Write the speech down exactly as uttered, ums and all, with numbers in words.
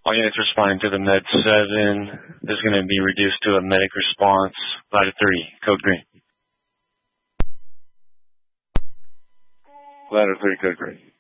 All units responding to the Med seven is going to be reduced to a medic response. Ladder three, code green. Ladder three, code green.